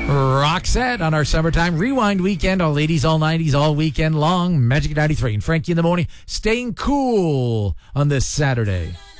Roxette on our summertime rewind weekend. All 80s, all 90s, all weekend long. Magic 93 and Frankie in the morning. Staying cool on this Saturday.